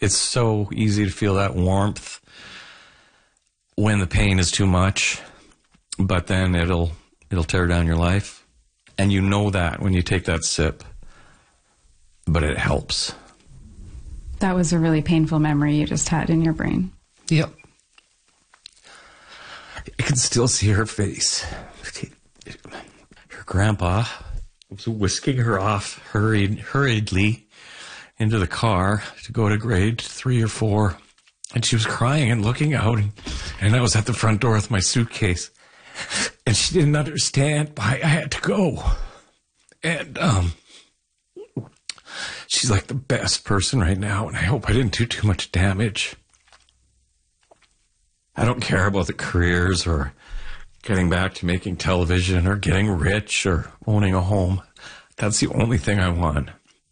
It's so easy to feel that warmth when the pain is too much, but then it'll tear down your life. And you know that when you take that sip, but it helps. That was a really painful memory you just had in your brain. Yep. I can still see her face. Her grandpa was whisking her off hurriedly into the car to go to grade 3 or 4. And she was crying and looking out. And I was at the front door with my suitcase. And she didn't understand why I had to go. And she's like the best person right now. And I hope I didn't do too much damage. I don't care about the careers or getting back to making television or getting rich or owning a home. That's the only thing I want.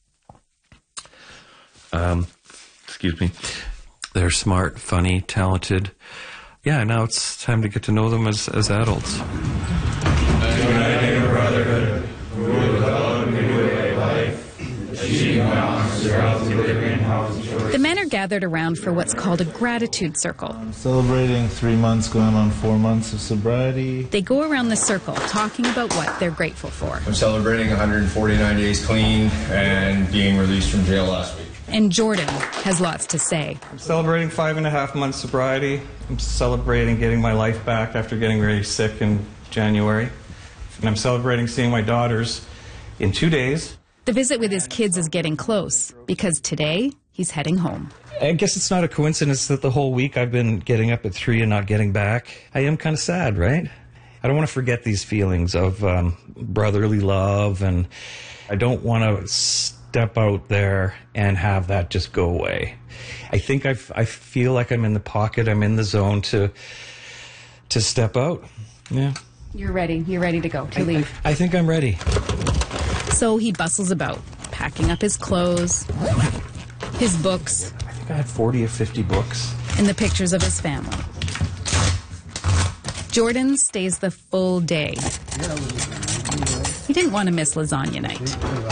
Excuse me. They're smart, funny, talented. Yeah, now it's time to get to know them as adults. Uniting a brotherhood, rule without a new way of life, achieving balance throughout the living house of choice. The men are gathered around for what's called a gratitude circle. I'm celebrating 3 months, going on 4 months of sobriety. They go around the circle talking about what they're grateful for. I'm celebrating 149 days clean and being released from jail last week. And Jordan has lots to say. I'm celebrating 5.5 months sobriety. I'm celebrating getting my life back after getting really sick in January. And I'm celebrating seeing my daughters in 2 days. The visit with his kids is getting close because today he's heading home. I guess it's not a coincidence that the whole week I've been getting up at 3 and not getting back. I am kind of sad, right? I don't want to forget these feelings of brotherly love, and I don't want to step out there and have that just go away. I think I feel like I'm in the pocket, I'm in the zone to step out. Yeah. You're ready. You're ready to go, to leave. I think I'm ready. So he bustles about, packing up his clothes, his books. I think I had 40 or 50 books. And the pictures of his family. Jordan stays the full day. He didn't want to miss lasagna night.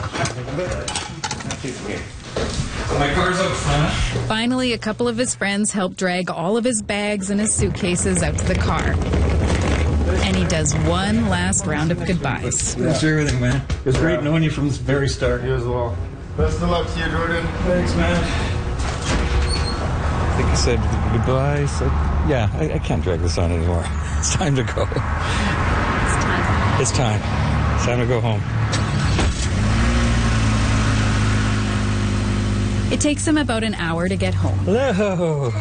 My car's out front. Finally, a couple of his friends help drag all of his bags and his suitcases out to the car. And he does one last round of goodbyes. Thanks for everything, man. It was great knowing you from the very start. You as well. Best of luck to you, Jordan. Thanks, man. I think I said goodbye. So, yeah, I can't drag this on anymore. It's time to go. It's time. It's time. It's time to go home. It takes him about an hour to get home. Hello.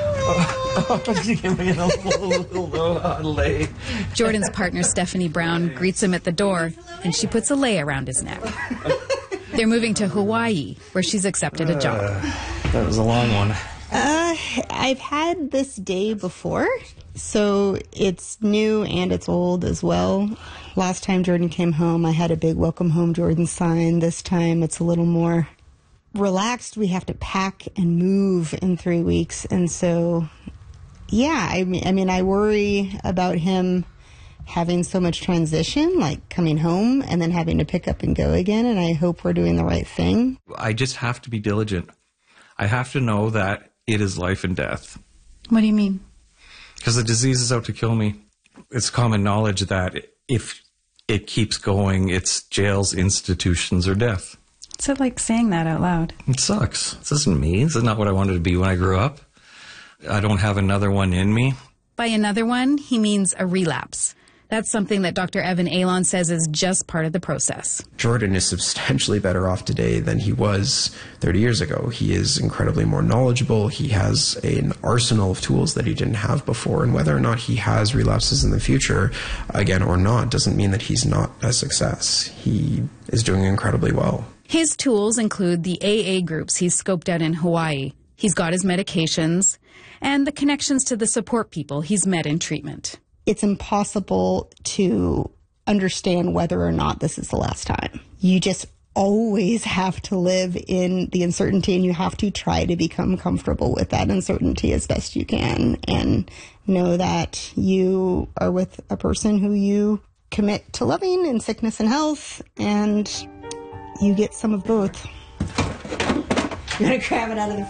She gave me a little lay. Jordan's partner, Stephanie Brown, greets him at the door, and she puts a lei around his neck. They're moving to Hawaii, where she's accepted a job. That was a long one. I've had this day before, so it's new and it's old as well. Last time Jordan came home, I had a big Welcome Home Jordan sign. This time it's a little more relaxed. We have to pack and move in 3 weeks. And so, yeah, I mean, I worry about him having so much transition, like coming home and then having to pick up and go again. And I hope we're doing the right thing. I just have to be diligent. I have to know that it is life and death. What do you mean? Because the disease is out to kill me. It's common knowledge that if it keeps going, it's jails, institutions, or death. What's it like saying that out loud? It sucks. This isn't me. This is not what I wanted to be when I grew up. I don't have another one in me. By another one, he means a relapse. That's something that Dr. Evan Alon says is just part of the process. Jordan is substantially better off today than he was 30 years ago. He is incredibly more knowledgeable. He has an arsenal of tools that he didn't have before. And whether or not he has relapses in the future, again or not, doesn't mean that he's not a success. He is doing incredibly well. His tools include the AA groups he's scoped out in Hawaii. He's got his medications and the connections to the support people he's met in treatment. It's impossible to understand whether or not this is the last time. You just always have to live in the uncertainty, and you have to try to become comfortable with that uncertainty as best you can and know that you are with a person who you commit to loving in sickness and health, and you get some of both. You gotta grab it out of the